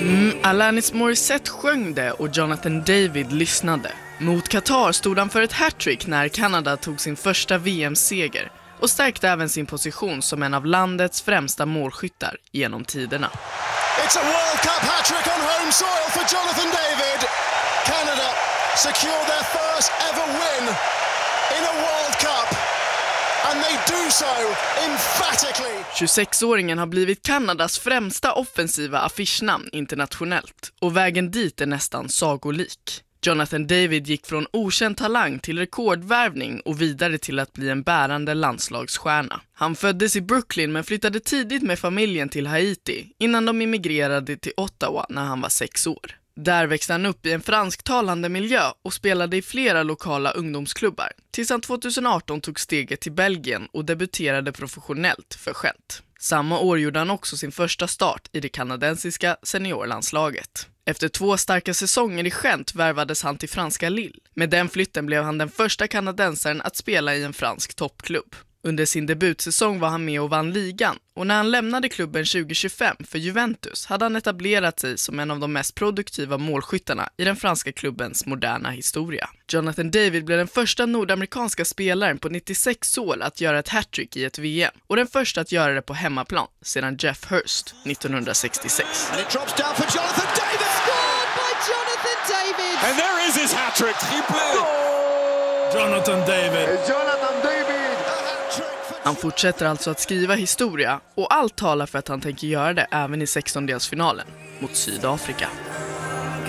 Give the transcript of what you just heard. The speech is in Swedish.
Alanis Morissette sjöng det och Jonathan David lyssnade. Mot Qatar stod han för ett hattrick när Kanada tog sin första VM-seger och stärkte även sin position som en av landets främsta målskyttar genom tiderna. It's a World Cup hat-trick on home soil for Jonathan David. Canada secure their first ever win in a World Cup. And they do so emphatically. 26-åringen har blivit Kanadas främsta offensiva affischnamn internationellt och vägen dit är nästan sagolik. Jonathan David gick från okänd talang till rekordvärvning och vidare till att bli en bärande landslagsstjärna. Han föddes i Brooklyn men flyttade tidigt med familjen till Haiti innan de immigrerade till Ottawa när han var 6 år. Där växte han upp i en fransktalande miljö och spelade i flera lokala ungdomsklubbar tills han 2018 tog steget till Belgien och debuterade professionellt för Gent. Samma år gjorde han också sin första start i det kanadensiska seniorlandslaget. Efter 2 starka säsonger i Gent värvades han till franska Lille. Med den flytten blev han den första kanadensaren att spela i en fransk toppklubb. Under sin debutsäsong var han med och vann ligan och när han lämnade klubben 2025 för Juventus hade han etablerat sig som en av de mest produktiva målskyttarna i den franska klubbens moderna historia. Jonathan David blev den första nordamerikanska spelaren på 96 år att göra ett hattrick i ett VM och den första att göra det på hemmaplan sedan Jeff Hurst 1966. And it drops down for Jonathan David. Scored by Jonathan David. And there is his hat-trick. Jonathan David. Han fortsätter alltså att skriva historia och allt talar för att han tänker göra det även i 16-delsfinalen mot Sydafrika.